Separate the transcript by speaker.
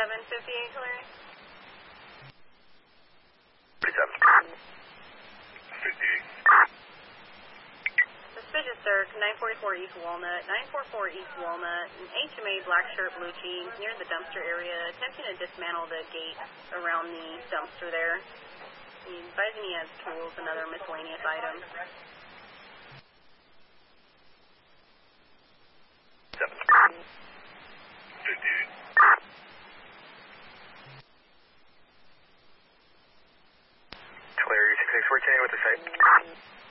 Speaker 1: 758 clear.
Speaker 2: 37. 58.
Speaker 1: Suspicious Cirque, 944 East Walnut, 944 East Walnut, an HMA black shirt, blue jeans near the dumpster area, attempting to dismantle the gate around the dumpster there. He's advising he has tools and other miscellaneous items.
Speaker 2: 7. 58. Clear 6614 with the site.